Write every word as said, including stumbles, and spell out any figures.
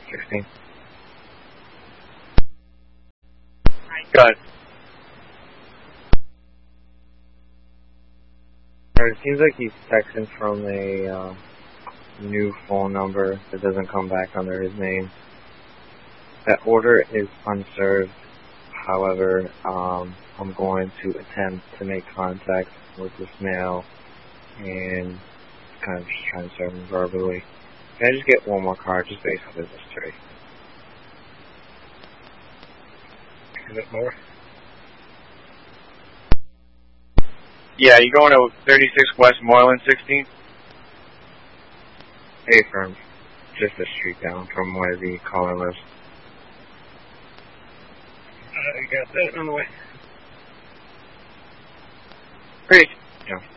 sixteen. Good. It seems like he's texting from a uh, new phone number that doesn't come back under his name. That order is unserved. However, um, I'm going to attempt to make contact with this male and kind of just trying to serve him verbally. Can I just get one more card just based on his history? Is it more? Yeah, you going to thirty-six West Moreland, sixteen? A firm. Just a street down from where the caller lives. Uh, you got that on the way. Great. Yeah.